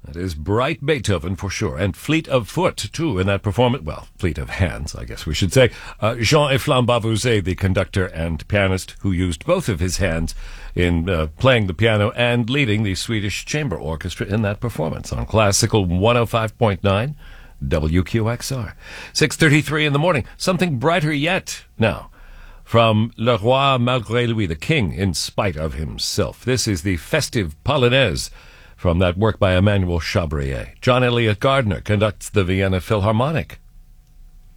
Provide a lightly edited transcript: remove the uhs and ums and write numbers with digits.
That is bright Beethoven for sure, and fleet of foot too in that performance. Well, fleet of hands, I guess we should say. Jean-Efflam Bavouzet, the conductor and pianist, who used both of his hands in playing the piano and leading the Swedish Chamber Orchestra in that performance on Classical 105.9 WQXR. 6:33 in the morning. Something brighter yet now. From Le Roi Malgré Lui, the King in Spite of Himself. This is the festive Polonaise from that work by Emmanuel Chabrier. John Elliott Gardner conducts the Vienna Philharmonic.